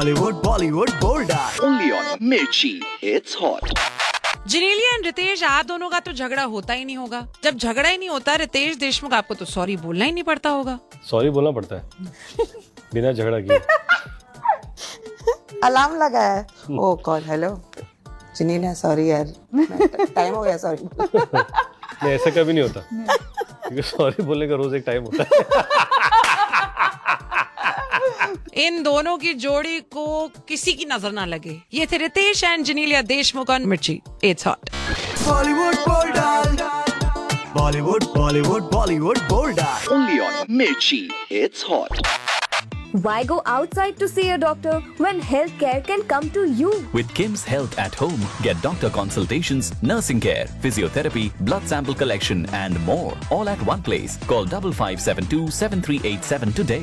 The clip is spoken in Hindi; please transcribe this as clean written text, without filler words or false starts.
Hollywood, Bollywood, Bollywood. Only on Mirchi. It's hot. Genelia and Ritesh, आप दोनों का तो झगड़ा होता ही नहीं होगा। जब झगड़ा ही नहीं होता रितेश देशमुख, आपको तो सॉरी बोलना ही नहीं पड़ता होगा। सॉरी बोलना पड़ता है बिना झगड़ा किए। अलार्म लगा है। ओह गॉड, हेलो जेनेलिया, सॉरी यार, टाइम हो गया, सॉरी। नहीं, ऐसा कभी नहीं होता क्योंकि सॉरी बोलने का रोज एक टाइम होता है। इन दोनों की जोड़ी को किसी की नजर ना लगे। ये थे रितेश एंड जेनेलिया देशमुख ऑन मिर्ची। It's hot. Bollywood, Bollywood, Bollywood, Bollywood, Bollywood. Only on Mirchi. It's hot. Why go outside to see a doctor when healthcare can come to you? With Kim's Health at Home, get doctor consultations, nursing care, physiotherapy, blood sample collection and more, all at one place. Call 5572 7387 today.